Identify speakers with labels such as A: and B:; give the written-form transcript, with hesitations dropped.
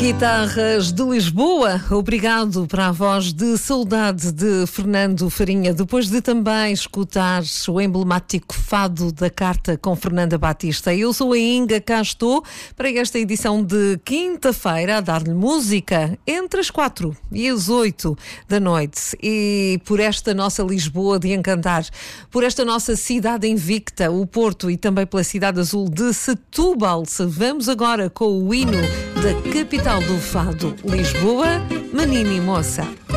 A: Guitarras de Lisboa, obrigado para a voz de saudade de Fernando Farinha, depois de também escutar o emblemático fado da carta com Fernanda Batista. Eu sou a Inga, cá estou para esta edição de quinta-feira a dar-lhe música entre as 4 e as 8 da noite. E por esta nossa Lisboa de encantar, por esta nossa cidade invicta, o Porto, e também pela cidade azul de Setúbal, vamos agora com o hino da capital do fado, Lisboa, menina e moça.